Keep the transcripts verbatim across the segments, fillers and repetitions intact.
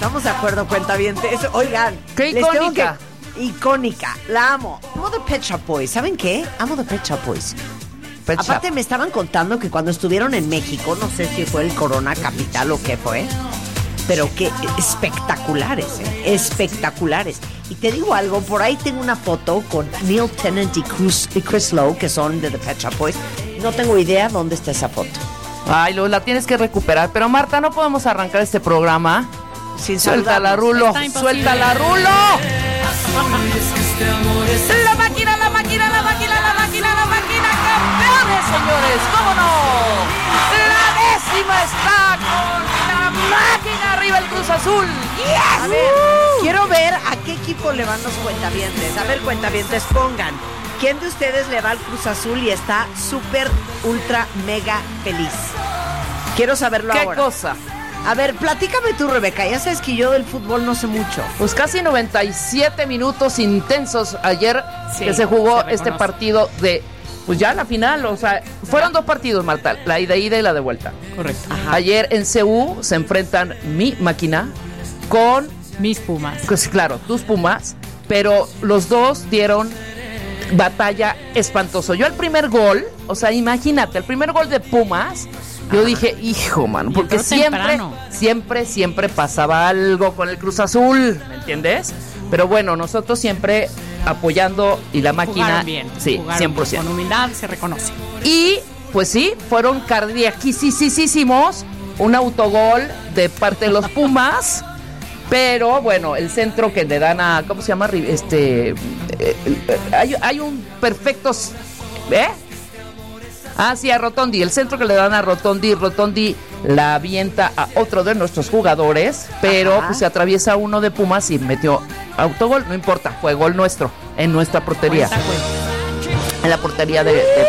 Estamos de acuerdo, cuentavientes. Oigan, qué les tengo icónica. que... Icónica, la amo. Amo The Pet Shop Boys. ¿Saben qué? Amo The Pet Shop Boys. Pet Aparte Shop. me estaban contando que cuando estuvieron en México, no sé si fue el Corona Capital o qué fue, pero que espectaculares, ¿eh? Espectaculares. Y te digo algo, por ahí tengo una foto con Neil Tennant y Chris, y Chris Lowe, que son de The Pet Shop Boys. No tengo idea dónde está esa foto. Ay, Luz, la tienes que recuperar. Pero Marta, no podemos arrancar este programa. Sin Suéltala, Rulo. Suéltala, Rulo. La máquina, la máquina, la máquina, la máquina, la máquina. Campeones, señores. ¿Cómo no? La décima está con la máquina arriba el Cruz Azul. ¡Yes! A ver, quiero ver a qué equipo le van los cuentavientes. A ver, cuentavientes, pongan. ¿Quién de ustedes le va al Cruz Azul y está súper, ultra, mega feliz? Quiero saberlo ¿Qué ahora. ¿Qué cosa? A ver, platícame tú, Rebeca. Ya sabes que yo del fútbol no sé mucho. Pues casi noventa y siete minutos intensos ayer sí, que se jugó se este partido de... Pues ya la final, o sea, fueron dos partidos, Marta, la ida ida y la de vuelta. Correcto. Ajá. Ayer en C U se enfrentan mi máquina con... Mis Pumas. Pues claro, tus Pumas, pero los dos dieron batalla espantoso. Yo el primer gol, o sea, imagínate, el primer gol de Pumas, yo Ajá. dije, hijo, mano, porque entró siempre, temprano. siempre, siempre pasaba algo con el Cruz Azul, ¿me entiendes? Pero bueno, nosotros siempre apoyando y la máquina, Jugaron bien. sí, jugaron cien por ciento. Con humildad se reconoce. Y pues sí, fueron cardiaquísimos, un autogol de parte de los Pumas. Pero bueno, el centro que le dan a, ¿cómo se llama? Este, eh, eh, hay, hay un perfecto, ¿eh? Ah, sí, a Rotondi, el centro que le dan a Rotondi, Rotondi la avienta a otro de nuestros jugadores, pero Ajá. pues se atraviesa uno de Pumas y metió autogol, no importa, fue gol nuestro, en nuestra portería, Cuenta, cuenta. en la portería de, de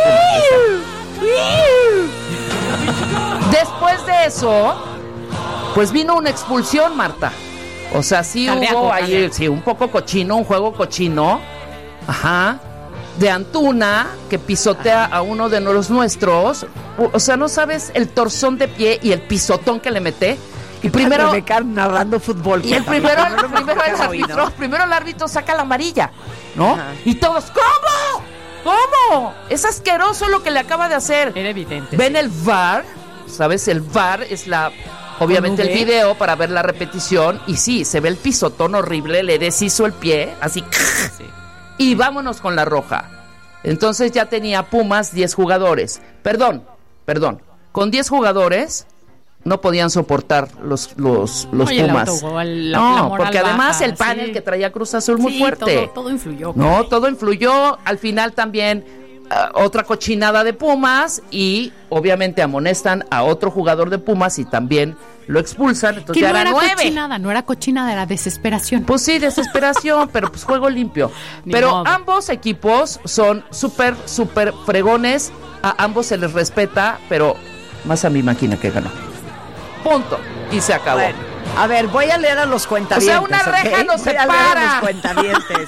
Pumas. Después de eso, pues vino una expulsión, Marta. O sea, sí Cardíaco, hubo ahí, cardíaco. sí, un poco cochino, un juego cochino. Ajá. De Antuna, que pisotea a uno de los nuestros. O, o sea, no sabes el torzón de pie y el pisotón que le mete. Y primero. Rebeca narrando fútbol. Y el cuéntame. primero, No lo primero hemos el oído. árbitro, primero el árbitro saca la amarilla, ¿no? Ajá. Y todos, ¿cómo? ¿Cómo? Es asqueroso lo que le acaba de hacer. Era evidente. Ven el V A R, ¿sabes? El V A R es la, obviamente el ¿Con V? video para ver la repetición. Y sí, se ve el pisotón horrible, le deshizo el pie, así. Sí. Y vámonos con la roja. Entonces ya tenía Pumas diez jugadores. Perdón, perdón. Con diez jugadores no podían soportar los, los, los Oye, el Pumas. autogol, la- no, la moral porque además baja, el panel sí. que traía Cruz Azul muy Sí, fuerte. Todo, todo influyó. No, todo influyó. Al final también uh, otra cochinada de Pumas y obviamente amonestan a otro jugador de Pumas y también lo expulsan. Entonces Que ya no era era nueve. cochinada, no era cochinada, era desesperación. Pues sí, desesperación, pero pues juego limpio. Ni Pero modo. ambos equipos son súper, súper fregones. A ambos se les respeta, pero más a mi máquina que ganó. Punto. Y se acabó. Bueno, a ver, voy a leer a los cuentavientes. O sea, una reja ¿ok? nos Voy a leer separa. a los cuentavientes.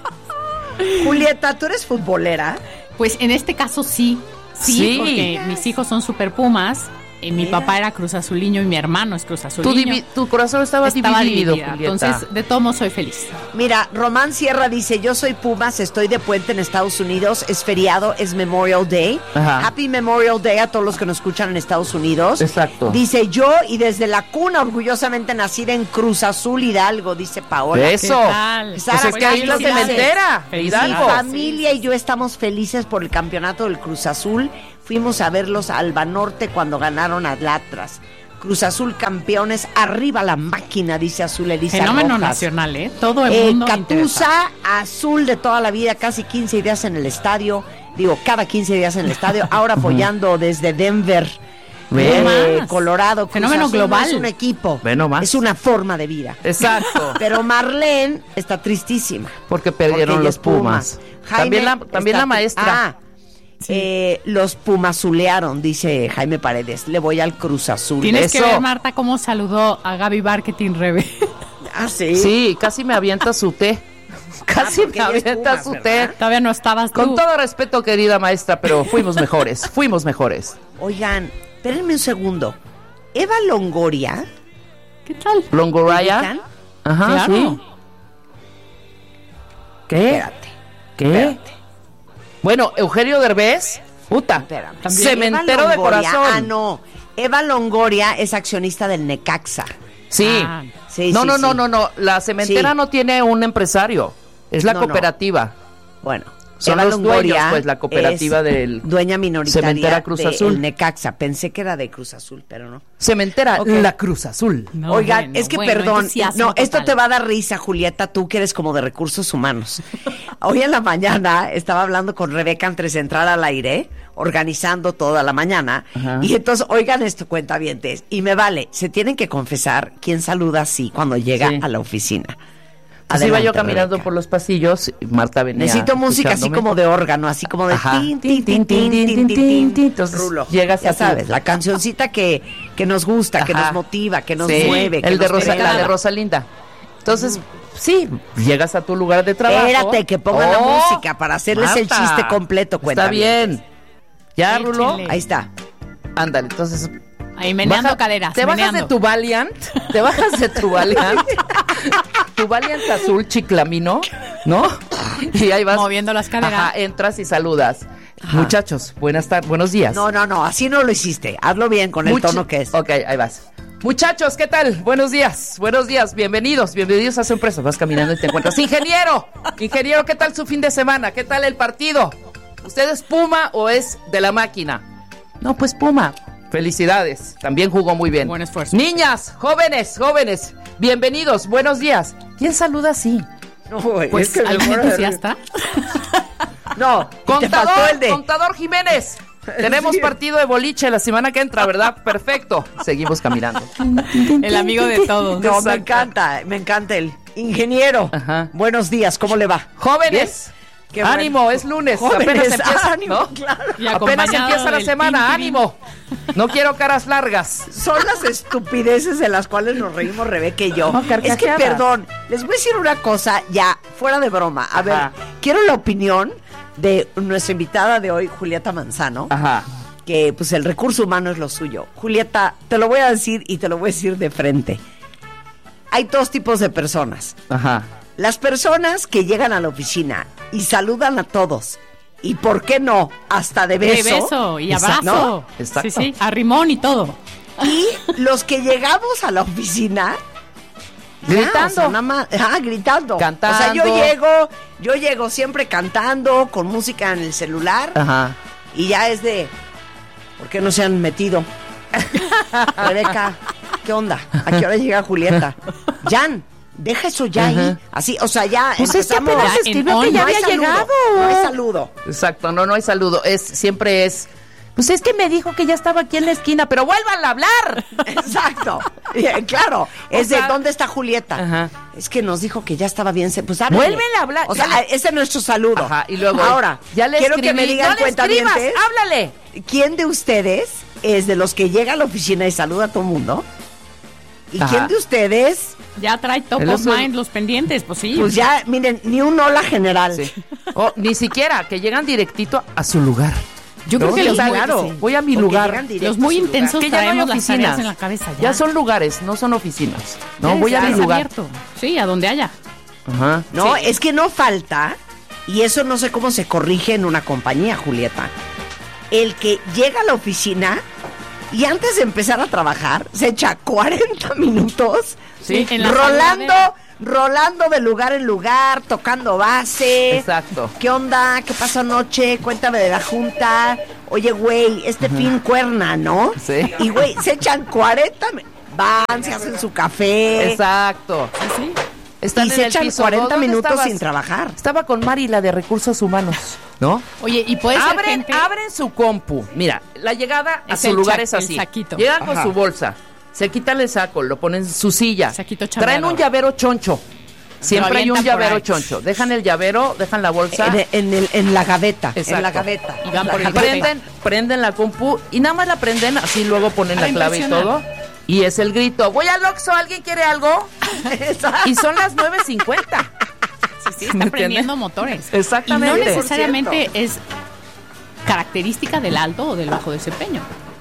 Julieta, ¿tú eres futbolera? Pues en este caso sí, sí, Sí. porque mis hijos son super Pumas, y mi Mira. papá era Cruz Azuliño y mi hermano es Cruz Tu, Azuliño. divi- tu corazón estaba, Estaba dividido, dividida, Julieta. entonces de todo modo soy feliz. Mira, Román Sierra dice, yo soy Pumas, estoy de puente en Estados Unidos, es feriado, es Memorial Day. Ajá. Happy Memorial Day a todos los que nos escuchan en Estados Unidos. Exacto. Dice, yo y desde la cuna orgullosamente nacida en Cruz Azul, Hidalgo, dice Paola. Eso. ¿Qué tal? Pues Sara es que ahí la felicidades. cementera, Mi Hidalgo. familia y yo estamos felices por el campeonato del Cruz Azul. Fuimos a verlos a Alba Norte cuando ganaron a Atlas. Cruz Azul campeones, arriba la máquina, dice Azul Elisa Fenómeno Rojas. nacional, ¿eh? Todo el Eh, mundo Catusa, azul de toda la vida, casi quince días en el estadio. Digo, cada quince días en el estadio. Ahora apoyando desde Denver, Ve eh, más. Colorado. Cruz Fenómeno Azul no global. es un equipo, Ve nomás. es una forma de vida. Exacto. Pero Marlene está tristísima. Porque perdieron Porque ella los es Puma. Pumas. Jaime También la, también está la maestra. Ah, eh, los Pumazulearon, dice Jaime Paredes. Le voy al Cruz Azul. Tienes que Eso. ver, Marta, cómo saludó a Gaby Marketing Rebe. Ah, sí. Sí, casi me avienta su té. Casi porque me ella es avienta Pumas, su ¿verdad? té. Todavía no estabas tú. Con todo respeto, querida maestra, pero fuimos mejores. Fuimos mejores. Oigan, espérenme un segundo. Eva Longoria ¿Qué tal? Longoria. ¿Ubican? Ajá, Claro. sí. ¿Qué? Espérate. ¿Qué? Espérate. Bueno, Eugenio Derbez, puta, Espérame. cementero Eva de Longoria, corazón. Ah, no. Eva Longoria es accionista del Necaxa. Sí. Ah, Sí, no, sí, no, sí. no, no, no. La cementera Sí. no tiene un empresario. Es la No, no. cooperativa. Bueno, Son Eva los Longoria dueños, pues, la cooperativa es del dueña minoritaria Cementera Cruz del Azul. Necaxa. Pensé que era de Cruz Azul, pero no. Cementera, Ok. la Cruz Azul. no, Oigan, bueno, es que bueno, perdón, entusiasmo no, esto total. te va a dar risa, Julieta, tú que eres como de recursos humanos. Hoy en la mañana estaba hablando con Rebeca antes de entrar al aire, organizando toda la mañana, Ajá. y entonces, oigan esto, cuentavientes, y me vale, se tienen que confesar quién saluda así cuando llega Sí. a la oficina. Pues iba yo Adelante, caminando Rebeca. por los pasillos, y Marta venía. Necesito música así escuchándome. como de órgano, así como de Ajá. tin, tin, tin, tin, tin, tin, tin, tin. Entonces, Rulo. llegas ya a tu- sabes, la cancioncita que, que nos gusta, que Ajá. nos motiva, que nos Sí, mueve, que el de nos Rosa, la pega. de Rosalinda. Entonces, sí, llegas a tu lugar de trabajo. Espérate, que pongan la Oh, música para hacerles el Marta, chiste completo, Está cuentavientes. bien. ¿Ya, Rulo? Échenle. Ahí está. Ándale, entonces... Ahí meneando baja- caderas. Te bajas meneando. de tu Valiant, te bajas de tu Valiant, tu Valiant azul chiclamino, ¿no? Y ahí vas. Moviendo las caderas. Ajá, entras y saludas. Ajá. Muchachos, buenas tardes, buenos días. No, no, no, así no lo hiciste. Hazlo bien con el Much- tono que es. Ok, ahí vas. Muchachos, ¿qué tal? Buenos días, buenos días, bienvenidos, bienvenidos a su empresa. Vas caminando y te encuentras. Ingeniero, ingeniero, ¿qué tal su fin de semana? ¿Qué tal el partido? ¿Usted es Puma o es de la máquina? No, pues Puma. Felicidades, también jugó muy bien. Buen esfuerzo. Niñas, jóvenes, jóvenes, bienvenidos, buenos días. ¿Quién saluda así? No, güey, Pues es que me algún muero de entusiasta. risa. No, y te faltó Contador, el de. contador Jiménez. Tenemos Sí. partido de boliche la semana que entra, ¿verdad? Perfecto. Seguimos caminando. El amigo de todos. No, me Exacto. encanta, me encanta el ingeniero. Ajá. Buenos días, ¿cómo le va? Jóvenes, Qué ánimo, bueno. es lunes. Jóvenes, apenas empieza, ánimo, ¿no? claro. Y Apenas acompañado empieza la del semana, tin, tin. ánimo. No quiero caras largas. Son las estupideces de las cuales nos reímos Rebeca y yo. No, Es que, carcajadas. perdón, les voy a decir una cosa ya, fuera de broma. A Ajá. ver, quiero la opinión de nuestra invitada de hoy, Julieta Manzano, Ajá. que pues el recurso humano es lo suyo. Julieta, te lo voy a decir y te lo voy a decir de frente. Hay dos tipos de personas. Ajá. Las personas que llegan a la oficina y saludan a todos. Y por qué no, hasta de beso. De beso y Exacto. abrazo. Exacto. Sí, sí, a rimón y todo. Y los que llegamos a la oficina ya, Gritando. o sea, nada más, ah, gritando. Cantando. O sea, yo llego, yo llego siempre cantando, con música en el celular, Ajá. y ya es de, ¿por qué no se han metido? Rebeca, ¿qué onda? ¿A qué hora llega Julieta? Jan, deja eso ya ahí. Ajá. Así, o sea, ya Pues es que empezamos. apenas Ya en escribió que on. ya No hay había saludo, llegado. No hay saludo. Exacto, no, no hay saludo. Es, siempre es. Pues es que me dijo que ya estaba aquí en la esquina, pero vuelvan a hablar. Exacto. Eh, Claro, es sea, de ¿dónde está Julieta? Ajá. Es que nos dijo que ya estaba bien. se- Pues háblale. Vuélvele a hablar, O ya sea, le- ese es nuestro saludo. Ajá, y luego. Ahora, ya le quiero escribí. que me digan no le escribas, cuentavientes, háblale. ¿quién de ustedes es de los que llega a la oficina y saluda a todo el mundo? ¿Y Ajá. quién de ustedes, Ya trae top El of oso- mind los pendientes, pues sí. pues ya, miren, ni un hola general? Sí. O ni siquiera, que llegan directito a su lugar. Yo creo ¿No? que los, Está muy, claro. sí. Voy a mi Porque lugar. llegan directo los muy a su lugar. intensos Que ya no hay traemos las oficinas. tareas en la cabeza. Ya, Ya son lugares, no son oficinas. No, Ya voy a está mi lugar. abierto. Sí, a donde haya. Ajá. No, Sí. es que no falta, y eso no sé cómo se corrige en una compañía, Julieta. El que llega a la oficina y antes de empezar a trabajar se echa cuarenta minutos Sí, en la rolando, saludadera. rolando de lugar en lugar, tocando base. Exacto. ¿Qué onda? ¿Qué pasó anoche? Cuéntame de la junta. Oye, güey, este fin cuerna, ¿no? Sí. Y, güey, se echan cuarenta, mi- van, se hacen su café. Exacto. Sí, sí. Están y en se el echan piso. cuarenta ¿Dónde minutos estabas? sin trabajar. Estaba con Mari, la de Recursos Humanos, ¿no? Oye, y puede ser Abren, gente... abren su compu. Mira, la llegada a Es su el lugar cha- es así. el saquito. Llegan con Ajá. su bolsa, se quitan el saco, lo ponen en su silla. Saquito Traen un chambeador. llavero choncho. Siempre hay un avientan por llavero ahí. choncho. Dejan el llavero, dejan la bolsa. En, en el- en la gaveta. En Exacto. la gaveta. Y van La por el gaveta. prenden, prenden la compu y nada más la prenden, así luego ponen Para la clave y impresionar. todo. Y es el grito, voy al Oxxo, ¿alguien quiere algo? Exacto. Y son las nueve cincuenta. Sí, sí, ¿Me está entiendes? prendiendo motores. Exactamente. Y no necesariamente es característica del alto o del bajo desempeño.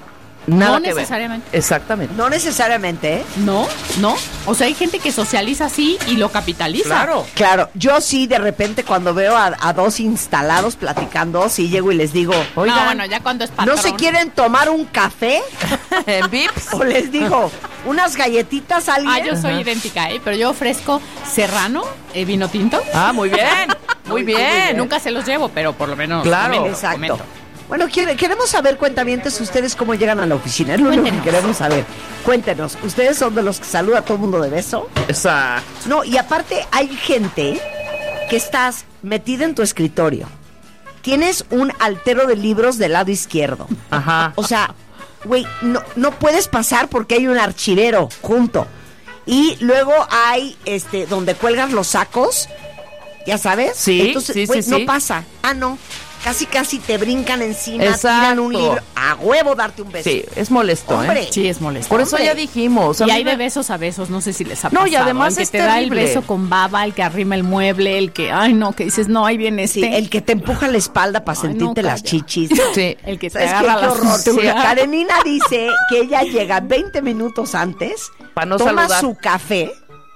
Nada No que ver. necesariamente. Exactamente. No necesariamente, ¿eh? No, no. O sea, hay gente que socializa así y lo capitaliza. Claro. Claro, yo sí de repente cuando veo a, a dos instalados platicando, sí llego y les digo, Oigan, No, bueno, ya cuando es patrón. ¿no se quieren tomar un café? en Vips. O les digo, unas galletitas a alguien. Ah, yo soy idéntica, ¿eh? Pero yo ofrezco serrano, eh, vino tinto. Ah, muy bien. Muy bien. Nunca se los llevo, pero por lo menos Claro. comento, Exacto. comento. Bueno, quiere- queremos saber, cuentavientes, ustedes cómo llegan a la oficina. Es lo único que Cuéntenos. queremos saber. Cuéntenos, ¿ustedes son de los que saluda a todo el mundo de beso? Exacto. No, y aparte hay gente que estás metida en tu escritorio. Tienes un altero de libros del lado izquierdo. Ajá. O sea, güey, no, no puedes pasar porque hay un archivero junto. Y luego hay este donde cuelgas los sacos, ya sabes. Sí, Entonces, sí, güey, sí, no sí. pasa. Ah, no. Casi, casi te brincan encima, Exacto. tiran un libro. A huevo darte un beso. Sí, es molesto, Hombre. ¿eh? Sí, es molesto. Por eso Hombre. ya dijimos. a Y mí hay me- de besos a besos, no sé si les ha No, pasado. y además el que es te da el terrible. beso con baba, el que arrima el mueble, el que, ay no, que dices, no, ahí viene este. Sí, el que te empuja la espalda para Ay, sentirte no, las calla. chichis. Sí. El que te ¿Sabes qué? agarra Qué la horror. cintura. Karenina dice que ella llega veinte minutos antes, Pa' no toma saludar. su café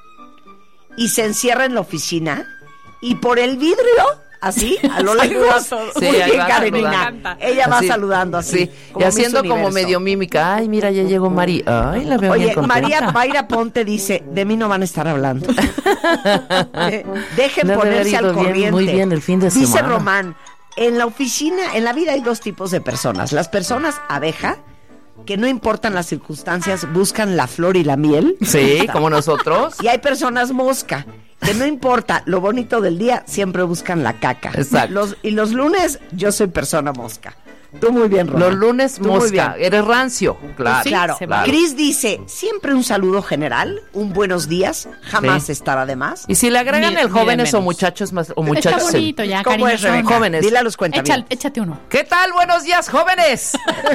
y se encierra en la oficina y por el vidrio, así, a lo lejos, Saluda a todos. Sí, muy ahí bien, va Karenina. saludando. Ella va Así. saludando así. Sí, como y haciendo Miss como Universo. medio mímica. Ay, mira, ya llegó Mari. Ay, la veo bien Oye, contenta. María Mayra Ponte dice, de mí no van a estar hablando. Eh, Dejen Le ha de haber ponerse al ido bien, corriente. muy bien el fin de Dice semana. Román, en la oficina, en la vida hay dos tipos de personas. Las personas abeja, que no importan las circunstancias, buscan la flor y la miel. Sí, como nosotros. Y hay personas mosca, que no importa lo bonito del día, siempre buscan la caca. Exacto. Los, y los lunes, yo soy persona mosca. Tú muy bien, Román. Los lunes Tú muy mosca. bien. Eres rancio. Claro. Sí, Claro, se vale. Cris dice, siempre un saludo general, un buenos días, jamás Sí. estará de más. Y si le agregan Ni- el ni de jóvenes o menos. muchachos más o Está muchachos. el- bonito ya, ¿Cómo es, cariñosón. Rebeca? Jóvenes. Dile a los cuentavientes. Échale- échate uno. ¿Qué tal? Buenos días, jóvenes.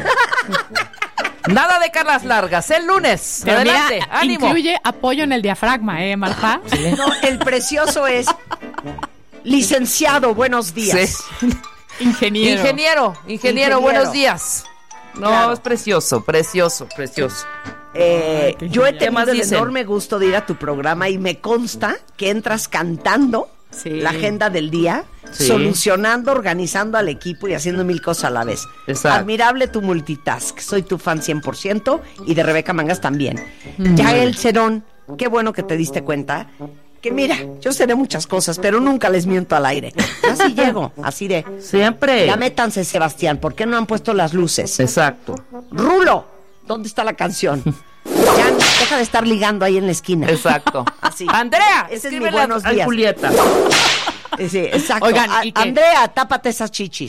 Nada de caras largas. El lunes. Pero Adelante. mira, Ánimo. incluye apoyo en el diafragma, ¿eh, Marta? No, el precioso es, licenciado, buenos días. Sí. Ingeniero. Ingeniero, ingeniero, Ingeniero. buenos días. No, Claro. es precioso, precioso, precioso. Eh, Ay, qué yo he genial. ¿Qué más tenido el dicen? enorme gusto de ir a tu programa y me consta que entras cantando Sí. la agenda del día, Sí. solucionando, organizando al equipo y haciendo mil cosas a la vez. Exacto. Admirable tu multitask. Soy tu fan cien por ciento y de Rebeca Mangas también. Mm. Ya el Cerón, qué bueno que te diste cuenta que mira, yo sé de muchas cosas, pero nunca les miento al aire. Así llego, así de... Siempre. Ya métanse, Sebastián, ¿por qué no han puesto las luces? Exacto, Rulo, ¿dónde está la canción? Ya deja de estar ligando ahí en la esquina. exacto. Así. Andrea, Ese es mi escríbele buenos a, a días. Julieta. Eh, Sí, exacto. Oigan, A- ¿y qué? Andrea, tápate esas chichis.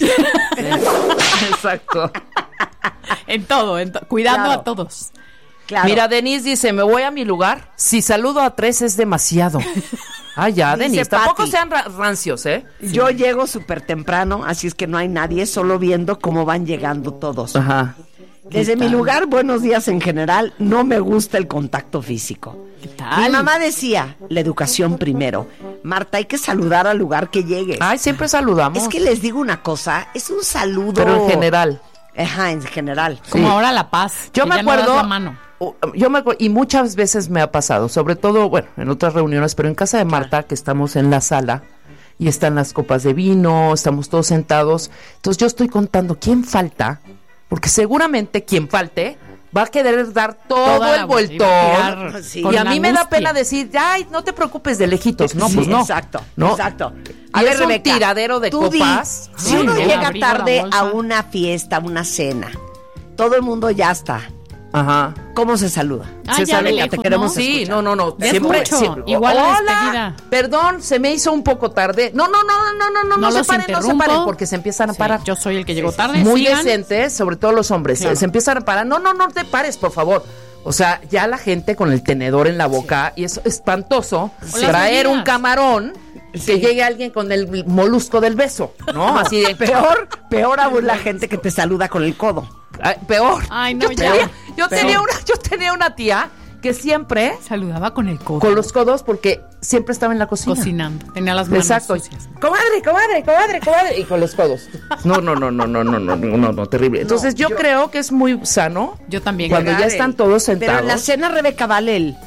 Exacto. En todo, en to- cuidando Claro. a todos. Claro. Mira, Denise dice, me voy a mi lugar. Si saludo a tres es demasiado. Ah, ya, Dice Denise. Tampoco Pati. sean ra- rancios, ¿eh? Yo llego súper temprano, así es que no hay nadie, solo viendo cómo van llegando todos. Ajá. Desde mi lugar, buenos días en general, no me gusta el contacto físico. ¿Qué tal? Mi mamá decía, la educación primero. Marta, hay que saludar al lugar que llegues. Ay, siempre saludamos. Es que les digo una cosa, es un saludo... Pero en general. Ajá, en general. Como Sí. ahora la paz. Yo que me ya no das acuerdo, la mano. uh, yo me acuerdo, y muchas veces me ha pasado, sobre todo, bueno, en otras reuniones, pero en casa de Marta, que estamos en la sala, y están las copas de vino, estamos todos sentados, entonces yo estoy contando quién falta, porque seguramente quien falte va a querer dar todo Toda el la vueltón, voltear, sí. y con a la mí me da angustia. pena decir, ay, no te preocupes de lejitos, no, Sí, pues no. Exacto, ¿no? exacto. Y es un tiradero de tú di, copas. si Ay, uno no. llega Abrigo la tarde bolsa. a una fiesta, una cena, todo el mundo ya está. Ajá. ¿Cómo se saluda? Ah, Se ya sabe de que te lejos, queremos ¿no? Sí, no, no, no. Ya es Siempre, mucho. siempre. Igual la Hola, despedida. perdón, se me hizo un poco tarde. No, no, no, no, no, no, no, No se los paren, no se interrumpo. paren, porque se empiezan a Sí, parar. yo soy el que llegó tarde. Muy sigan. decentes, sobre todo los hombres. Claro. Se empiezan a parar. No, no, no te pares, por favor. O sea, ya la gente con el tenedor en la boca, y es espantoso O las traer un bebidas. camarón, que llegue alguien con el molusco del beso, ¿no? Así de Peor, peor aún la gente que te saluda con el codo. Ay, peor. Ay, no, yo ya. tenía, yo, Peor. tenía una, yo tenía una tía que siempre Saludaba con el codo. con los codos porque siempre estaba en la cocina. Cocinando. Tenía las manos Exacto. sucias. Comadre, comadre, comadre, comadre. Y con los codos. No, no, no, no, no, no, no, no, no, no, terrible. Entonces No, yo, yo- creo que es muy sano Yo también. cuando ya Caray. están todos sentados. Pero en la cena, Rebeca, vale el...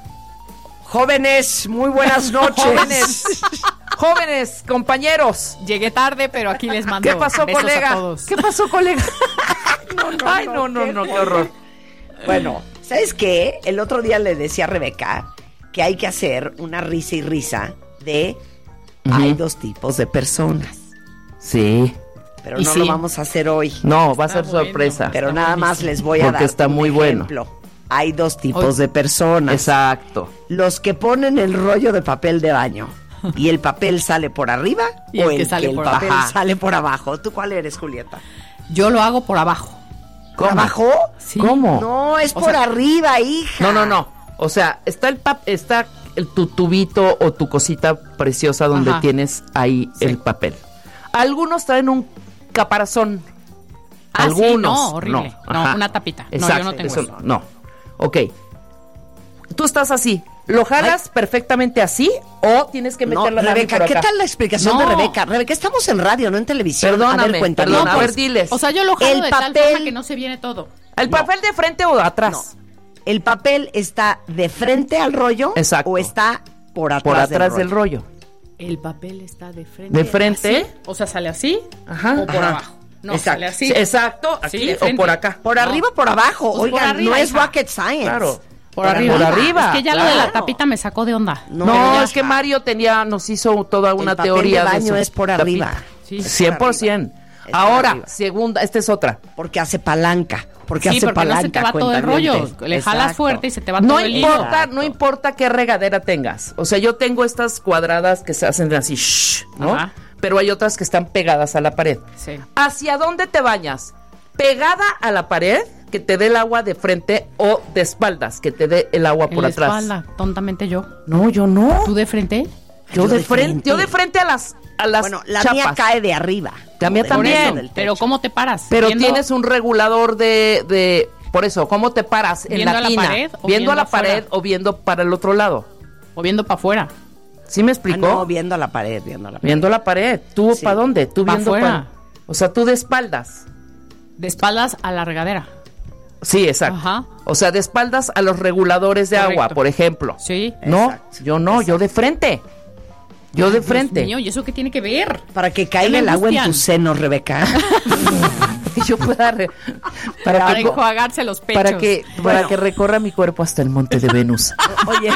Jóvenes, muy buenas noches. Jóvenes, jóvenes, compañeros. Llegué tarde, pero aquí les mando ¿Qué pasó, besos colega? a todos. ¿Qué pasó, colega? No, no, Ay, no, no, qué no, qué horror. Bueno, ¿sabes qué? El otro día le decía a Rebeca que hay que hacer una risa y risa de Ujú. hay dos tipos de personas. Sí. Pero Y no sí. lo vamos a hacer hoy. No, va a Está ser bueno. sorpresa. Pero Está nada más buenísimo. les voy a Porque dar está un muy bueno. ejemplo. Hay dos tipos Hoy- de personas. Exacto. Los que ponen el rollo de papel de baño y el papel sale por arriba Y o el el que que, sale el por papel abajo. sale por abajo. ¿Tú cuál eres, Julieta? Yo lo hago por abajo. ¿Por ¿Cómo? abajo? Sí. ¿Cómo? No, es O por sea- arriba, hija. No, no, no. O sea, está el pap está el, tu tubito o tu cosita preciosa donde Ajá. tienes ahí Sí. el papel. Algunos traen un caparazón. Ah, sí, Algunos. no, horrible. No, ajá. una tapita. No, yo Exacto. no tengo eso. eso. No. Ok. Tú estás así. ¿Lo jalas perfectamente así o tienes que No, meter la nariz Rebeca, por ¿qué acá? tal la explicación No. de Rebeca? Rebeca, estamos en radio, no en televisión. a Perdóname, ver, cuéntame. perdona, a pues, ver, diles. O sea, yo lo jalo El de tal papel- forma que no se viene todo. ¿El papel de frente o de atrás? ¿El papel está de frente al rollo Exacto. o está por atrás, Por atrás del del rollo. El papel está de frente. ¿De frente? así, o sea, sale así Ajá. o por Ajá. abajo. No, Exacto. sale así. Sí, exacto, Sí, aquí de o frente. por acá. ¿Por No. arriba o por abajo? Pues por Oigan, arriba, no es hija. rocket science. Claro. Por arriba. Por arriba, Es que ya lo de claro. la tapita me sacó de onda. No, No, pero ya es que está. Mario tenía, nos hizo toda una El papel teoría de baño su es por tapita. arriba. Sí. cien por ciento. Es por Ahora, arriba. segunda, esta es otra. Porque hace palanca. Porque Sí, hace porque palanca. no se te va todo el rollo. cuentavientes. Le jalas Exacto. fuerte y se te va No todo el hilo. importa, Exacto. no importa qué regadera tengas. O sea, yo tengo estas cuadradas que se hacen así, shh, ¿no? Ajá. Pero hay otras que están pegadas a la pared. Sí. ¿Hacia dónde te bañas? ¿Pegada a la pared, que te dé el agua de frente, o de espaldas, que te dé el agua En por la atrás? espalda, tontamente yo. No, yo no. ¿Tú de frente? Yo, Yo de, de frente, frente. yo de frente a las a las Bueno, la chapas. mía cae de arriba. La mía Del también. medio del Pero techo. ¿cómo te paras? Pero Viendo- tienes un regulador de, de por eso, ¿cómo te paras en ¿Viendo la a la tina? pared o ¿Viendo viendo a la afuera? pared o viendo para el otro lado? O viendo para afuera. ¿Sí me Ah, explicó? no, viendo la pared, viendo la pared. Viendo la pared. ¿Tú Sí. para dónde? ¿Tú Pa' viendo afuera. pa- O sea, tú de espaldas. De espaldas a la regadera. Sí, exacto. Ajá. O sea, de espaldas a los reguladores de Correcto. agua, por ejemplo. Sí. No, Exacto. yo no, yo de frente. Yo de Dios frente. mío, ¿y eso qué tiene que ver? Para que caiga me el agua en angustian. tus senos, Rebeca. Que yo pueda re- para, Para que, co- enjuagarse los pechos. para que para Bueno. que recorra mi cuerpo hasta el monte de Venus. Oye,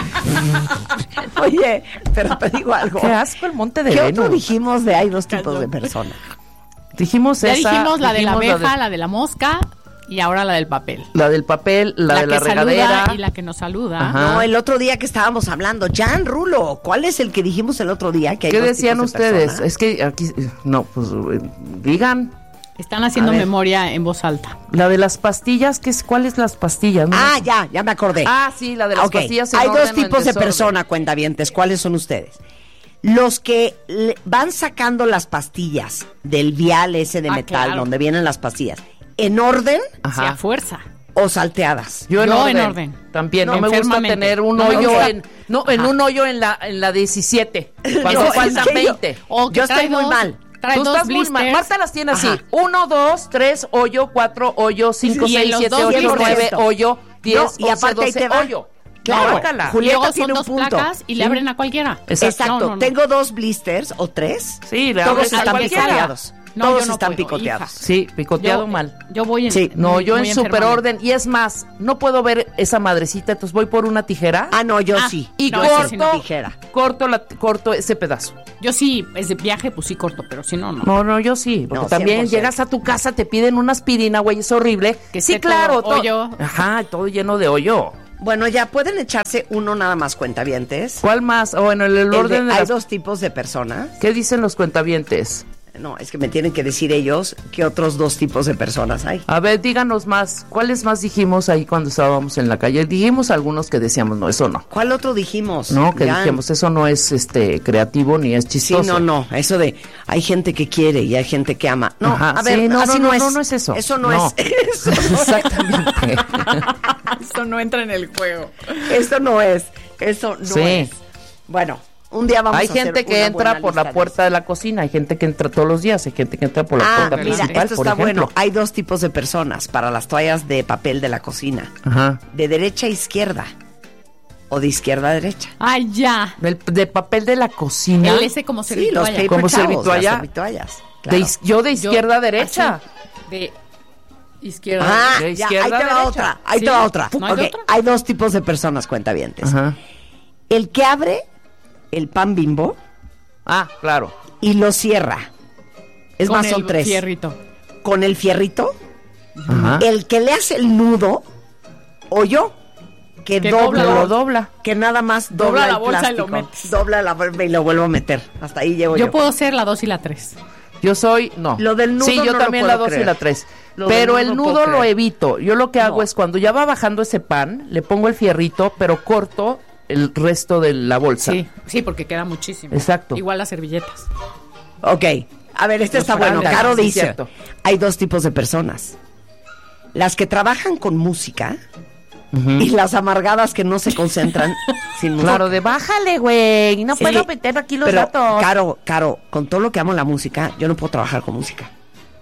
oye, pero te digo algo. Qué asco el monte de ¿Qué Venus. otro dijimos de hay dos tipos de personas? Dijimos Ya esa, dijimos la de la dijimos abeja, la de la mosca y ahora la del papel. la del papel, la, de la que regadera. saluda y la que nos saluda. Ajá. No, el otro día que estábamos hablando, Jan Rulo, ¿cuál es el que dijimos el otro día? Que hay ¿Qué dos decían tipos de ustedes? personas? Es que aquí no, pues eh, digan Están haciendo A ver. memoria en voz alta. la de las pastillas, ¿qué es cuál es las pastillas? No Ah, me- ya, ya me acordé. Ah, sí, la de las Ok, pastillas. en hay orden dos o en tipos de desorden. persona, cuentavientes. ¿Cuáles son ustedes? Los que le- van sacando las pastillas del vial ese de Ah, metal, claro. donde vienen las pastillas, ¿en orden Ajá. Sí, a fuerza. o salteadas? Yo, en, Yo orden. en orden. También, no, No, me gusta enfermamente. tener un No me hoyo gusta. en no, en Ajá. un hoyo en la en la diecisiete. Cuando No, es faltan que yo- veinte. O que Yo estoy trae muy dos- mal. Trae Tú dos estás muy mal. blisters. Marta las tiene así. Ajá. Uno, dos, tres, hoyo, cuatro, hoyo, cinco, Y en seis, los siete, dos ocho, blisters. nueve, hoyo, diez, No, y once, aparte ahí doce, te va. hoyo. Claro. Márcala. Julieta Luego son tiene un dos punto. placas y le Sí. abren a cualquiera. Exacto. No, no, no. Tengo dos blisters o tres. Sí, le Todos abres a están cualquiera. picoteados. No, Todos yo no están puedo, picoteados. hija. Sí, picoteado Yo- mal. Yo voy en. Sí. No, muy- yo muy en super enfermamente. orden. Y es más, no puedo ver esa madrecita, entonces voy por una tijera Ah, no, yo Ah, sí. y no, corto, ese sí no. Tijera. corto, la, corto ese pedazo. Yo sí, es de viaje, pues sí corto, pero si no, no. No, no, yo sí. Porque No, también cien por ciento. llegas a tu casa, te piden una aspirina, güey, es horrible. Que sí, esté claro. todo to- hoyo. Ajá, todo lleno de hoyo. Bueno, ya pueden echarse uno nada más, cuentavientes. ¿Cuál más? O en el, el El de- orden de hay las... dos tipos de personas. ¿Qué dicen los cuentavientes? No, es que me tienen que decir ellos qué otros dos tipos de personas hay. A ver, díganos más. ¿Cuáles más dijimos ahí cuando estábamos en la calle? Dijimos algunos que decíamos, no, eso no. ¿Cuál otro dijimos? No, que Jan? dijimos, eso no es este creativo ni es Sí, chistoso. no, no, eso de hay gente que quiere y hay gente que ama. No, Ajá, a ver, sí, no, así no, no, no, es. no, no es eso. Eso no, No. es. Eso no es. Exactamente. Eso no entra en el juego. Eso no es, eso no Sí. es. Bueno, un día vamos Hay a hacer gente que una entra buena por la lista puerta de la cocina, hay gente que entra todos los días, hay gente que entra por la Ah, puerta mira, principal, esto por está ejemplo. bueno. Hay dos tipos de personas para las toallas de papel de la cocina. Ajá. De derecha a izquierda o de izquierda a derecha. Ay, ya. Del, de papel de la cocina. El ese como Sí, los servitoalla. paper ¿Como towels, servitoalla? las servitoallas. De Claro. is- yo de izquierda a Yo- derecha. así, de izquierda. Ah, de ya, izquierda ahí te a va derecha. otra, ahí Sí. te va otra. ¿No hay Ok, de otra? hay dos tipos de personas, cuentavientes. Ajá. El que abre el pan Bimbo Ah, claro. y lo cierra. Es Con más, son el tres. fierrito. Con el fierrito, Ajá. el que le hace el nudo, o yo, que, Que dobla, dobla. Lo dobla. que nada más dobla, Dobla la el bolsa y lo plástico. metes. Dobla la bolsa y lo vuelvo a meter. Hasta ahí llego yo. Yo puedo ser la dos y la tres. Yo soy, no. Lo del nudo Sí, yo no lo también puedo la dos creer. y la tres. Lo del Pero nudo el no nudo puedo lo creer. evito. Yo lo que hago No. es cuando ya va bajando ese pan, le pongo el fierrito, pero corto el resto de la bolsa. Sí, sí, porque queda muchísimo. Exacto. Igual las servilletas. Ok, a ver, este Los está bueno. frangas, Caro sí, dice, cierto. hay dos tipos de personas. Las que trabajan con música Ujú. y las amargadas que no se concentran sin música. Claro, de bájale, güey. No Sí, puedo meter aquí los pero, datos. Caro, Caro, con todo lo que amo la música, yo no puedo trabajar con música.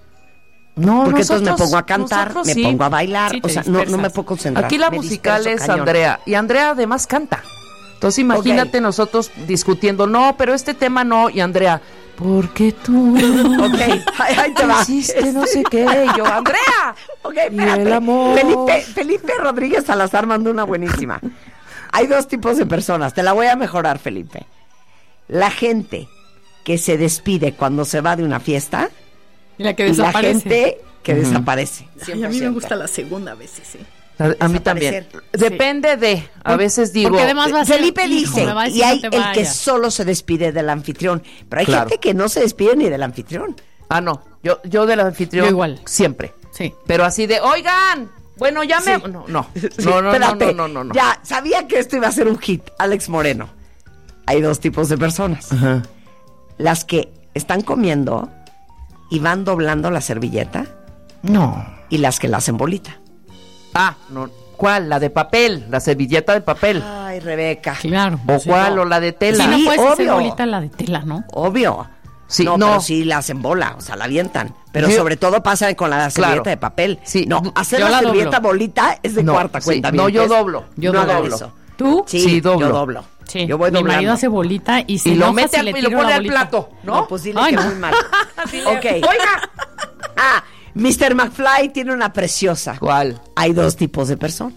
No, Porque entonces me nosotros- pongo a cantar, nosotros me sí. pongo a bailar, Sí, te o sea, no, no me dispersas. puedo concentrar. Aquí la me musical disperso es cañón. Andrea. Y Andrea además canta. Entonces imagínate Ok. nosotros discutiendo, no, pero este tema no. Y Andrea, porque tú Ok, ahí, ahí te va. hiciste no sé qué. Y yo, Andrea. Ok, Y espérate. el amor. Felipe, Felipe Rodríguez Salazar mandó una buenísima. Hay dos tipos de personas. Te la voy a mejorar, Felipe. La gente que se despide cuando se va de una fiesta Y la que y la desaparece. gente que Ujú. desaparece. Ay, a mí me gusta la segunda vez, sí, sí. A, a mí Desaparecer. también. Sí. Depende de, a veces digo, Porque además va a ser, Felipe hijo, dice, me va a decir, y hay no te el que vayas. solo se despide del anfitrión. Pero hay Claro. gente que no se despide ni del anfitrión. ah, no, yo, yo del anfitrión Yo igual. siempre. Sí. Pero así de, oigan, bueno, ya me... Sí. No, no, Sí, no, no, no, espérate. no, no, no, no. Ya, sabía que esto iba a ser un hit. Alex Moreno. Hay dos tipos de personas. Ajá. Las que están comiendo y van doblando la servilleta No. y las que la hacen bolita. Ah, no. ¿Cuál? La de papel, la servilleta de papel. Ay, Rebeca. Claro. ¿O sí. cuál? ¿O la de tela? Sí, no Sí, puedes hacer obvio. bolita la de tela, ¿no? Obvio. Sí, no, no. pero sí la hacen bola, o sea, la avientan. Pero Yo- sobre todo pasa con la servilleta Claro. de papel. Sí. No, hacer Yo la, la servilleta doblo. bolita es de No, cuarta sí. cuenta. No, yo doblo. Yo no doblo. hagan eso. ¿Tú? Sí, Sí, doblo. yo doblo. Sí. Yo voy Mi doblando. marido hace bolita y se Y lo enoja mete si al, le y lo tiro pone la al bolita. plato, ¿no? No, pues dile Ay, que no. muy mal. Dile, Ok. Oiga. Ah, mister McFly tiene una preciosa. ¿Cuál? Hay dos tipos de personas.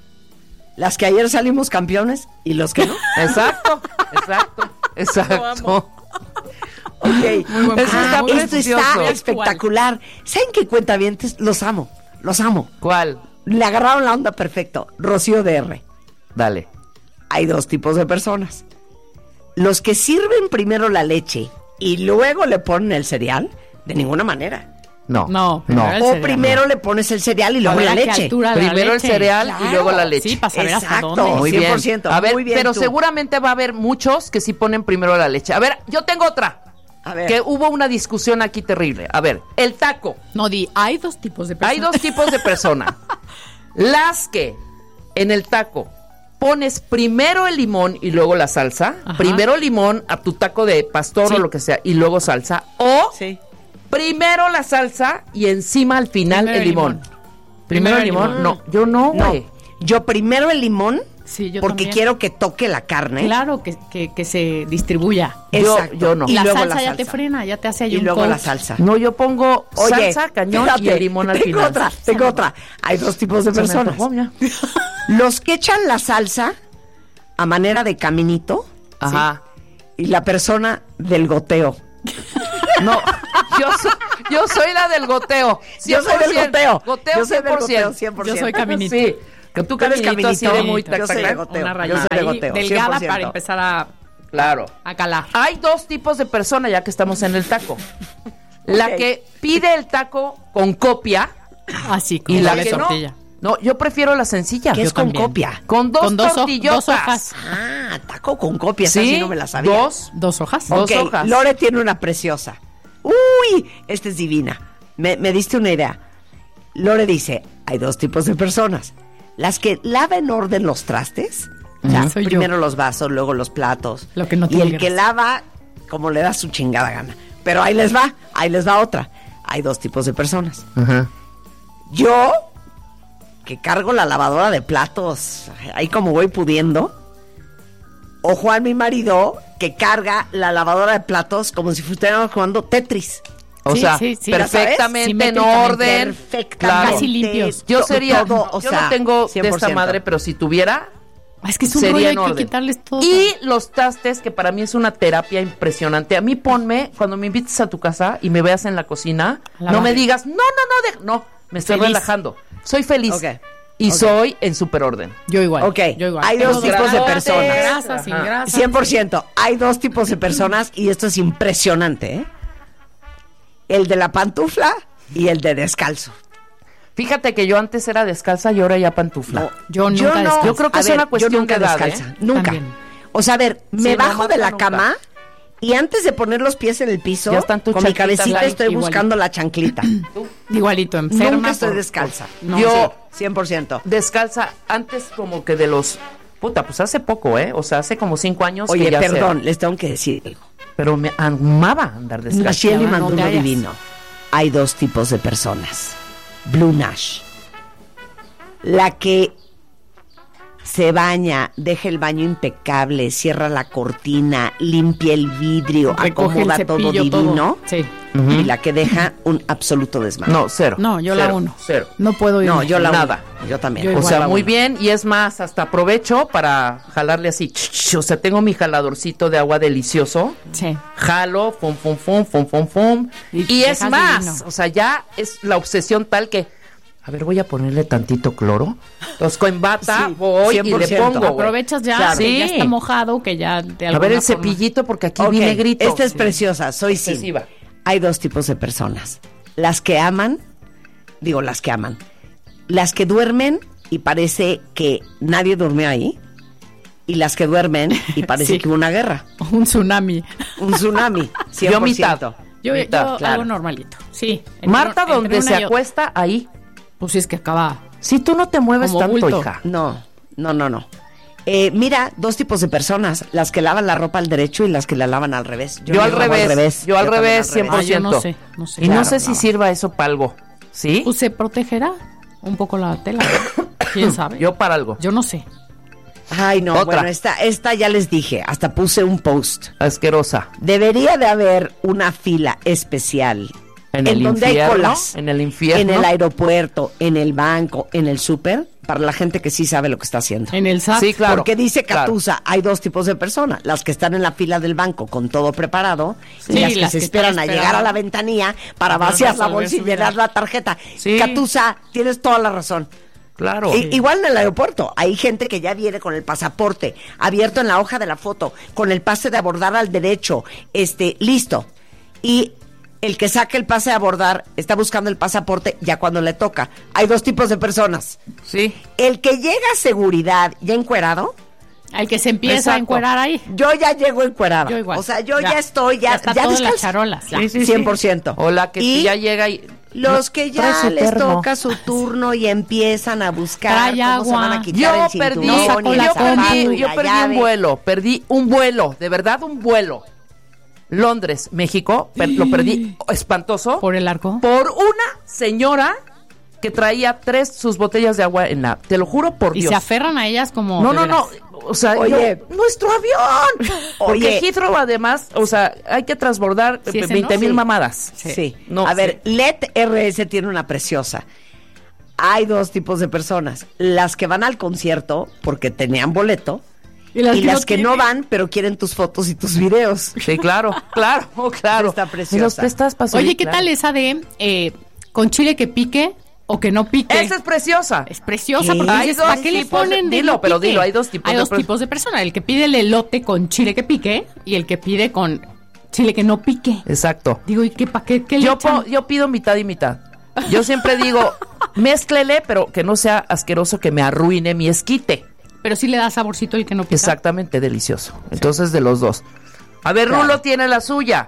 Las que ayer salimos campeones y los que no. Exacto, exacto, exacto. Ok. Muy buen Eso punto. está Ah, esto precioso. está espectacular. ¿Saben qué cuentavientes? Los amo, los amo. ¿Cuál? Le agarraron la onda perfecto. Rocío D R. Dale. Hay dos tipos de personas. Los que sirven primero la leche y luego le ponen el cereal, de ninguna manera. No. No, no. primero el O cereal, primero le pones el cereal y luego A ver la a qué leche. altura la Primero el leche. cereal Claro. y luego la leche. Sí, para saber hasta Exacto. dónde. Muy cien por bien. ciento, A ver, muy bien pero tú. seguramente va a haber muchos que sí ponen primero la leche. A ver, yo tengo otra. A ver. Que hubo una discusión aquí terrible. A ver, el taco. No, di, hay dos tipos de personas. Hay dos tipos de personas. Las que en el taco pones primero el limón y luego la salsa. Ajá. Primero limón a tu taco de pastor Sí. o lo que sea y luego salsa. O Sí. primero la salsa y encima al final Primero el el limón. limón. Primero el Primero limón. el limón. No, yo no, No, güey. yo primero el limón Sí, yo porque también. quiero que toque la carne. Claro, que, que, que se distribuya. Yo- Exacto. yo no. Y, la luego salsa la ya salsa. te frena, ya te hace ahí Y un luego la coat. salsa. No, yo pongo Oye, salsa, cañón y espérate, el limón al tengo final. otra, tengo otra. Hay dos tipos de Se me personas. antojó, mira. Los que echan la salsa a manera de caminito Ajá. y la persona del goteo. No, yo soy, yo soy la del goteo. Yo soy del goteo. Goteo Yo soy del cien por ciento. goteo cien por ciento. Yo soy caminito. Sí, que tú Tú eres caminito así de caminito. muy Yo tac, soy tac, de tac. goteo. Una Yo rayita soy de ahí, goteo, delgada cien por ciento. para empezar a, Claro. a calar. Hay dos tipos de personas ya que estamos en el taco. La Ok. que pide el taco con copia Así, con y la doble que tortilla. no. No, yo prefiero la sencilla. ¿Qué es Yo con también. copia? Con dos Con dos, ho- tortillotas. dos hojas. Ah, taco con copia, esa Sí, sí no me la sabía. dos. Dos hojas. Dos Ok, hojas. Lore tiene una preciosa. Uy, esta es divina. Me, me diste una idea. Lore dice, hay dos tipos de personas. las que lava en orden los trastes. O sea, Soy primero yo. los vasos, luego los platos. Lo que no y tiene el que grasa. lava como le da su chingada gana. Pero ahí les va, ahí les va otra. Hay dos tipos de personas. Ajá. Yo, que cargo la lavadora de platos, ahí como voy pudiendo. O Juan, mi marido, que carga la lavadora de platos como si estuviéramos jugando Tetris. O Sí, sea, sí, sí. perfectamente en Simétricamente, orden. Perfectamente. Claro. Casi limpios. Yo To- sería, todo, o yo sea, no tengo cien de por esta ciento. madre, pero si tuviera, Es que es un sería rollo, hay en que orden. quitarles todo. Y los trastes, que para mí es una terapia impresionante. A mí ponme, cuando me invites a tu casa y me veas en la cocina, A la no me madre. digas, no, no, no, de- no, me estoy Feliz. relajando. Soy feliz. Ok. Y Ok. soy en superorden. Yo igual. Ok, Yo igual. hay Tengo dos tipos de grasa, personas. Sin grasa, sin Ajá. grasa. cien por ciento. Hay dos tipos de personas y esto es impresionante, ¿eh? El de la pantufla y el de descalzo. Fíjate que yo antes era descalza y ahora ya pantufla. Yo nunca descalzo. Yo creo que A es ver, una cuestión yo nunca de edad, descalza, ¿eh? nunca. También. O sea, a ver, me Sí, no, bajo de Marta, la nunca. cama y antes de poner los pies en el piso, Ya están tus con mi chanclitas cabecita ahí, estoy igualito. buscando la chanclita. Igualito, enferma. Nunca estoy por- descalza. No, Yo- Sí, cien por ciento. Descalza, antes como que de los... Puta, pues hace poco, ¿eh? O sea, hace como cinco años Oye, que ya perdón, sé. les tengo que decir algo. Pero me amaba andar descalza. Nachieli no mandó te uno hagas. divino. Hay dos tipos de personas. Blue Nash. La que se baña, deja el baño impecable, cierra la cortina, limpia el vidrio, Recoge el acomoda todo cepillo, divino. Sí. Ujú. Y la que deja un absoluto desmadre. No, cero. No, yo Cero, la uno. Cero. No puedo ir. No, yo la Nada. uno. Yo también. Yo O igual. sea, la muy uno. bien, y es más, hasta aprovecho para jalarle así. ch, ch, O sea, tengo mi jaladorcito de agua delicioso. Sí. Jalo, fum, fum, fum, fum, fum, fum. Y Y, es dejas más, divino. o sea, ya es la obsesión tal que, a ver, voy a ponerle tantito cloro. Entonces, con bata Sí, voy cien por y le ciento. pongo, güey. Aprovechas ya, Claro. que Sí. ya está mojado, que ya de A alguna ver el forma- cepillito, porque aquí Ok, vi negrito. esta es Sí. preciosa, soy sí. Excesiva. Hay dos tipos de personas. Las que aman, digo las que aman, las que duermen y parece que nadie durmió ahí, y las que duermen y parece Sí. que hubo una guerra, Un tsunami. un tsunami, cien Yo por mitad. ciento. Yo, Mitad, yo claro. hago normalito. Sí. entre- Marta, entre donde una se y otra. acuesta, ahí. Pues sí, es que acaba. Si tú no te mueves Como tanto, bulto. hija. No, no, no, no. Eh, mira, dos tipos de personas, las que lavan la ropa al derecho y las que la lavan al revés. Yo, me al lavo revés, yo al también revés, cien por Ah, yo ciento. no sé, no sé. Y no Claro, sé si no. sirva eso para algo. ¿Sí? Pues se protegerá un poco la tela. ¿Quién sabe? Yo para algo. Yo no sé. Ay, no, Otra. bueno, esta, esta ya les dije, hasta puse un post. Asquerosa. Debería de haber una fila especial En el donde hay infierno, colas, en el infierno. en el aeropuerto, en el banco, en el súper, para la gente que sí sabe lo que está haciendo. En el S A T. Sí, claro. Porque dice claro. Catusa, hay dos tipos de personas, las que están en la fila del banco con todo preparado Sí, y las que las se que esperan están a llegar a esperando. la ventanilla para Para vaciar la resolver bolsa y su llenar vida. la tarjeta. Sí. Catusa, tienes toda la razón. Claro. I- Igual en el aeropuerto, hay gente que ya viene con el pasaporte abierto en la hoja de la foto, con el pase de abordar al derecho, este, listo. Y el que saque el pase de abordar está buscando el pasaporte ya cuando le toca. Hay dos tipos de personas. Sí. El que llega a seguridad ya encuerado, Al que se empieza Exacto. a encuerar ahí. yo ya llego encuerada. Yo igual. O sea, yo Ya. ya, estoy, ya, Ya está ya todo en las descalza. charolas, ya. Sí, sí, sí. cien por ciento. O la que Y ya llega y... los que Trae ya su les termo. toca su turno y empiezan a buscar Trae cómo se van a agua. quitar Yo el cinturón perdí, sacó y la el yo zapato perdí, y yo la perdí llave. un vuelo, perdí un vuelo, de verdad un vuelo. Londres, México, per- lo perdí espantoso Por el arco. por una señora que traía tres sus botellas de agua en la, te lo juro por Y Dios. se aferran a ellas como. No, de no, no. veras. O sea, Oye. yo, nuestro avión. Porque Oye. Heathrow además, o sea, hay que transbordar Sí, ese veinte mil no. Sí. mamadas. Sí. No, a sí. ver, L E T R S tiene una preciosa. Hay dos tipos de personas. Las que van al concierto porque tenían boleto y las, que, no tienen. van pero quieren tus fotos y tus videos. Sí, claro, claro, claro. Está preciosa. ¿Me los prestas para subir? Oye, ¿qué Claro. tal esa de eh, con chile que pique o que no pique? Esa es preciosa. Es preciosa ¿Qué? porque Hay dices, dos ¿para qué le tipos de- ponen de dilo, no pero pique? dilo, hay dos tipos Hay de dos per- tipos de personas, el que pide el elote con chile que pique y el que pide con chile que no pique. Exacto. Digo, ¿y qué para qué, qué le Yo, echan? po- yo pido mitad y mitad. Yo siempre digo, mézclele, pero que no sea asqueroso, que me arruine mi esquite. Pero sí le da saborcito el que no pica. Exactamente, delicioso. Entonces, de los dos. A ver, Claro. Rulo tiene la suya.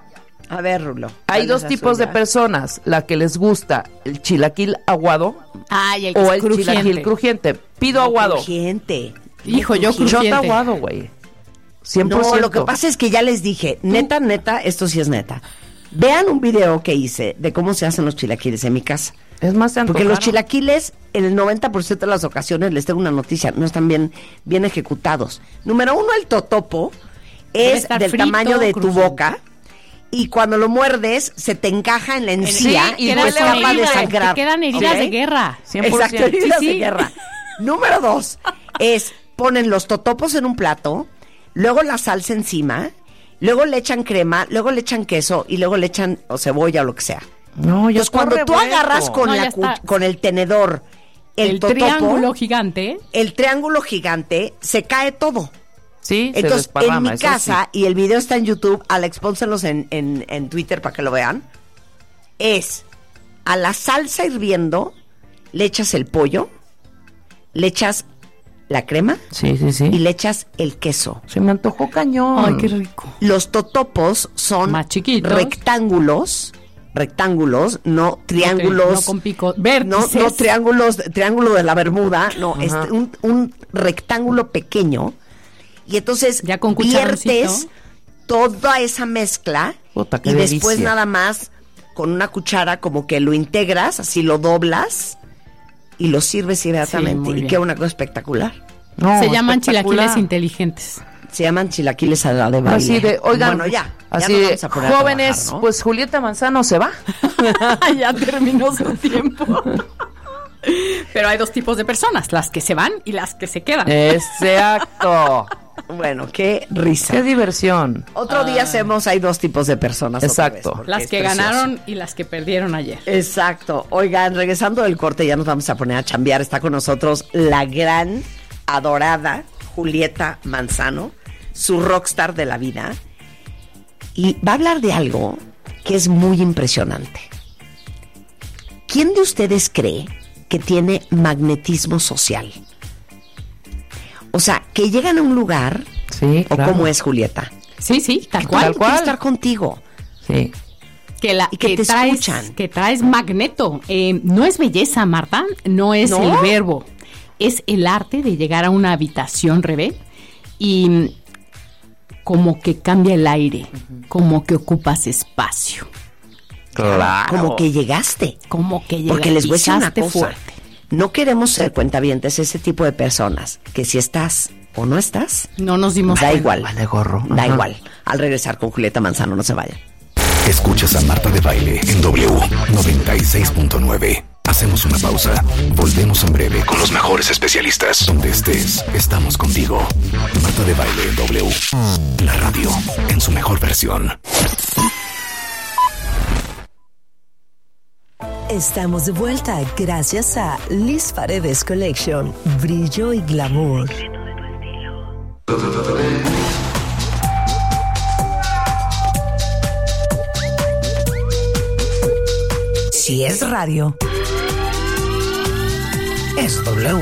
A ver, Rulo. Hay dos tipos de personas, la que les gusta el chilaquil aguado Ay, el o el crujiente. chilaquil crujiente. Pido No, aguado. Crujiente. Hijo, yo Shot crujiente. aguado, güey. cien por ciento. No, lo que pasa es que ya les dije, neta, neta, esto sí es neta. Vean un video que hice de cómo se hacen los chilaquiles en mi casa. Es más, se Porque los antojaron. chilaquiles, en el noventa por ciento de las ocasiones, les tengo una noticia, no están bien, bien ejecutados. Número uno, el totopo Debe es estar del frito, tamaño de tu crujiente. boca y cuando lo muerdes se te encaja en la encía sí, y y no duele es capaz de horrible. sangrar. Te quedan heridas ¿Ok? de guerra. cien por ciento. Exacto, heridas Sí, de sí. guerra. Número dos es ponen los totopos en un plato, luego la salsa encima, luego le echan crema, luego le echan queso y luego le echan o cebolla o lo que sea. No, ya Entonces cuando tú agarras con, No, la ya cu- está. con el tenedor el, El, totopo, triángulo gigante. el triángulo gigante, se cae todo. Sí, se Entonces, en desparrama, mi eso casa, y el video está en YouTube, Alex, pónselos en, en, en Twitter para que lo vean, es a la salsa hirviendo, le echas el pollo, le echas la crema Sí, sí, sí. y le echas el queso. Se me antojó cañón. Ay, qué rico. Los totopos son Más chiquitos. rectángulos, rectángulos, no triángulos. Ok, no con pico. No, Vértices. no triángulos, triángulo de la Bermuda, no, es Ajá. un, un rectángulo pequeño. Y entonces Ya con viertes cucharoncito. toda esa mezcla Puta, qué y después delicia. nada más con una cuchara como que lo integras, así lo doblas y lo sirves inmediatamente. muy y bien. queda una cosa espectacular. No, Se llaman espectacular. chilaquiles inteligentes. Se llaman chilaquiles a la de baile. Así de, oigan, bueno, ya, ya así nos de, vamos a poner a jóvenes, trabajar, ¿no? pues Julieta Manzano se va. Ya terminó su tiempo. Pero hay dos tipos de personas, las que se van y las que se quedan. Exacto. Bueno, qué risa. Qué diversión. Otro día hacemos, hay dos tipos de personas. otra Exacto. vez, porque Las es que precioso. ganaron y las que perdieron ayer. Exacto. Oigan, regresando del corte, ya nos vamos a poner a chambear. Está con nosotros la gran, adorada Julieta Manzano, su rockstar de la vida. Y va a hablar de algo que es muy impresionante. ¿Quién de ustedes cree que tiene magnetismo social? O sea, que llegan a un lugar, Sí, o claro. cómo es Julieta, Sí, sí, tal que cual. todo el mundo quiere cual. estar contigo. Sí. Que, la, Y que te traes, escuchan. que traes magneto. Eh, no es belleza, Marta, no es ¿No? el verbo. Es el arte de llegar a una habitación, Rebe, y mm, como que cambia el aire, como que ocupas espacio, Claro. Como que llegaste. como que llegas, Porque les voy a decir una pisaste cosa. fuerte. No queremos ser cuentavientes ese tipo de personas que si estás o no estás, No nos dimos da cuenta. igual. Vale gorro. Da Ajá. igual. Al regresar con Julieta Manzano, no se vayan. Escuchas a Marta de Baile en W noventa y seis punto nueve. Hacemos una pausa. Volvemos en breve con los mejores especialistas. Donde estés, estamos contigo. Marta de Baile en W. La radio en su mejor versión. Estamos de vuelta gracias a Liz Paredes Collection, brillo y glamour. Si es radio, es W.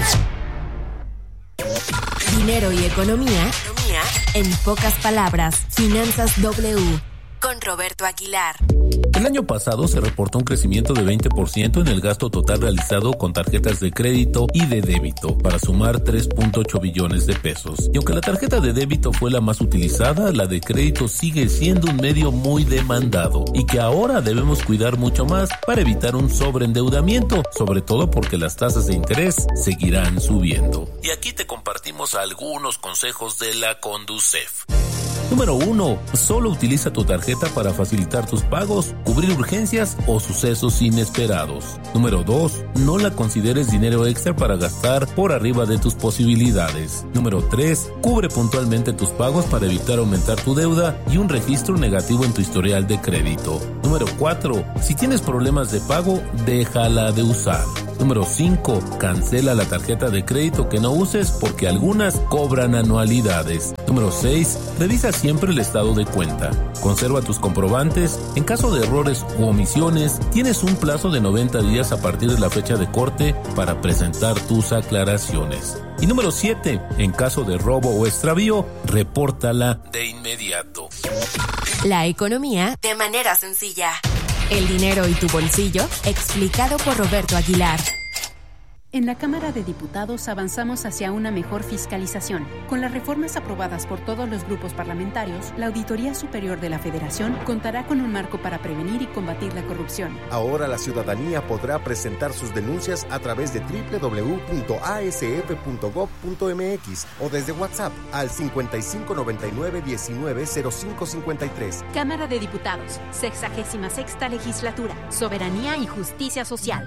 Dinero y economía, economía en pocas palabras. Finanzas W con Roberto Aguilar. El año pasado se reportó un crecimiento de veinte por ciento en el gasto total realizado con tarjetas de crédito y de débito, para sumar tres punto ocho billones de pesos. Y aunque la tarjeta de débito fue la más utilizada, la de crédito sigue siendo un medio muy demandado y que ahora debemos cuidar mucho más para evitar un sobreendeudamiento, sobre todo porque las tasas de interés seguirán subiendo. Y aquí te compartimos algunos consejos de la Conducef. Número uno. Solo utiliza tu tarjeta para facilitar tus pagos, cubrir urgencias o sucesos inesperados. Número dos. No la consideres dinero extra para gastar por arriba de tus posibilidades. Número tres. Cubre puntualmente tus pagos para evitar aumentar tu deuda y un registro negativo en tu historial de crédito. Número cuatro. Si tienes problemas de pago, déjala de usar. Número cinco. Cancela la tarjeta de crédito que no uses porque algunas cobran anualidades. Número seis. Revisa siempre el estado de cuenta. Conserva tus comprobantes. En caso de errores u omisiones, tienes un plazo de noventa días a partir de la fecha de corte para presentar tus aclaraciones. Y número siete. En caso de robo o extravío, repórtala de inmediato. La economía de manera sencilla. El dinero y tu bolsillo, explicado por Roberto Aguilar. En la Cámara de Diputados avanzamos hacia una mejor fiscalización. Con las reformas aprobadas por todos los grupos parlamentarios, la Auditoría Superior de la Federación contará con un marco para prevenir y combatir la corrupción. Ahora la ciudadanía podrá presentar sus denuncias a través de doble u doble u doble u punto a s f punto gob punto m x o desde WhatsApp al cincuenta y cinco noventa y nueve diecinueve cero cinco cincuenta y tres. Cámara de Diputados, sexagésima sexta Legislatura, Soberanía y Justicia Social.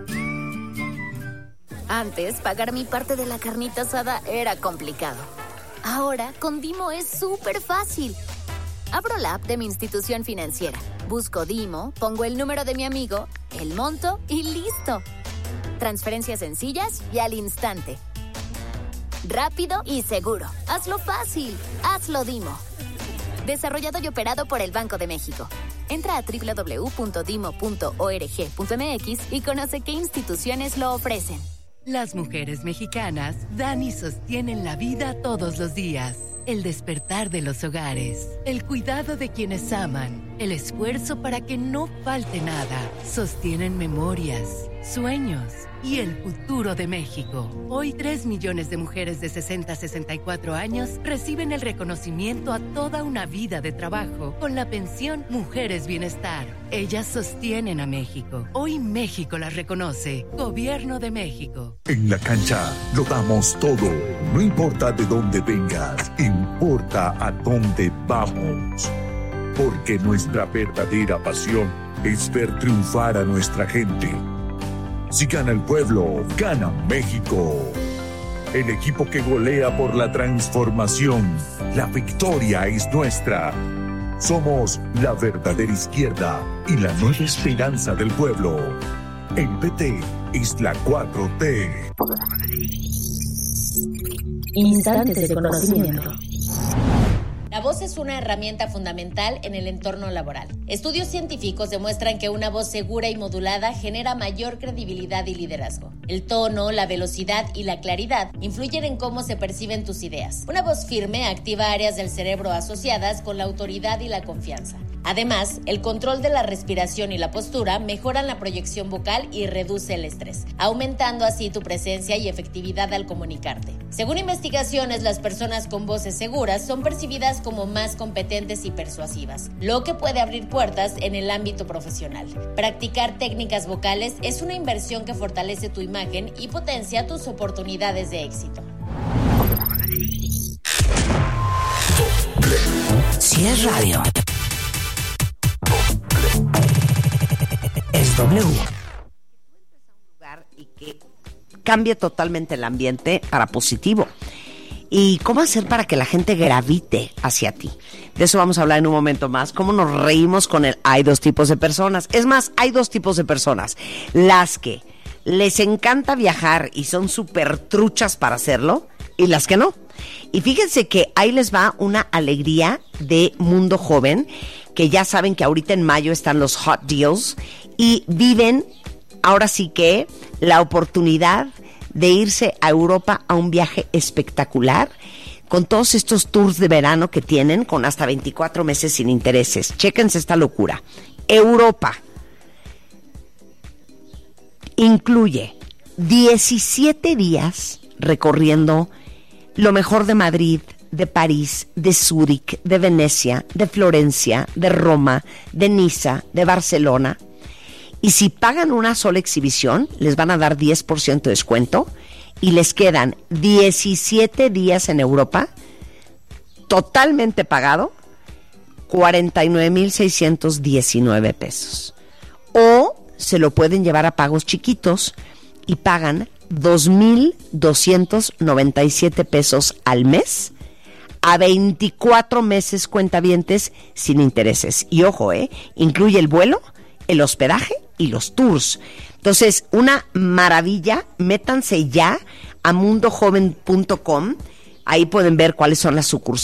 Antes, pagar mi parte de la carnita asada era complicado. Ahora, con Dimo es súper fácil. Abro la app de mi institución financiera, busco Dimo, pongo el número de mi amigo, el monto y listo. Transferencias sencillas y al instante. Rápido y seguro. Hazlo fácil. Hazlo Dimo. Desarrollado y operado por el Banco de México. Entra a doble u doble u doble u punto dimo punto org punto m x y conoce qué instituciones lo ofrecen. Las mujeres mexicanas dan y sostienen la vida todos los días. El despertar de los hogares, el cuidado de quienes aman, el esfuerzo para que no falte nada. Sostienen memorias, sueños y el futuro de México. Hoy, tres millones de mujeres de sesenta a sesenta y cuatro años reciben el reconocimiento a toda una vida de trabajo con la pensión Mujeres Bienestar. Ellas sostienen a México. Hoy México las reconoce. Gobierno de México. En la cancha lo damos todo. No importa de dónde vengas, importa a dónde vamos. Porque nuestra verdadera pasión es ver triunfar a nuestra gente. Si gana el pueblo, gana México. El equipo que golea por la transformación. La victoria es nuestra. Somos la verdadera izquierda y la nueva esperanza del pueblo. El P T es la cuatro T. Instantes de conocimiento. La voz es una herramienta fundamental en el entorno laboral. Estudios científicos demuestran que una voz segura y modulada genera mayor credibilidad y liderazgo. El tono, la velocidad y la claridad influyen en cómo se perciben tus ideas. Una voz firme activa áreas del cerebro asociadas con la autoridad y la confianza. Además, el control de la respiración y la postura mejoran la proyección vocal y reduce el estrés, aumentando así tu presencia y efectividad al comunicarte. Según investigaciones, las personas con voces seguras son percibidas como más competentes y persuasivas, lo que puede abrir puertas en el ámbito profesional. Practicar técnicas vocales es una inversión que fortalece tu imagen y potencia tus oportunidades de éxito. Si es radio, es W. Y que cambie totalmente el ambiente para positivo. ¿Y cómo hacer para que la gente gravite hacia ti? De eso vamos a hablar en un momento más. ¿Cómo nos reímos con el hay dos tipos de personas? Es más, hay dos tipos de personas. Las que les encanta viajar y son súper truchas para hacerlo, y las que no. Y fíjense que ahí les va una alegría de Mundo Joven, que ya saben que ahorita en mayo están los Hot Deals y viven ahora sí que la oportunidad de irse a Europa a un viaje espectacular con todos estos tours de verano que tienen con hasta veinticuatro meses sin intereses. Chéquense esta locura. Europa incluye diecisiete días recorriendo lo mejor de Madrid, de París, de Zúrich, de Venecia, de Florencia, de Roma, de Niza, de Barcelona. Y si pagan una sola exhibición, les van a dar diez por ciento de descuento y les quedan diecisiete días en Europa, totalmente pagado, cuarenta y nueve mil seiscientos diecinueve pesos. O se lo pueden llevar a pagos chiquitos y pagan dos mil doscientos noventa y siete pesos al mes a veinticuatro meses cuentavientes sin intereses. Y ojo, eh, incluye el vuelo, el hospedaje y los tours. Entonces, una maravilla, métanse ya a mundo joven punto com, ahí pueden ver cuáles son las sucursales.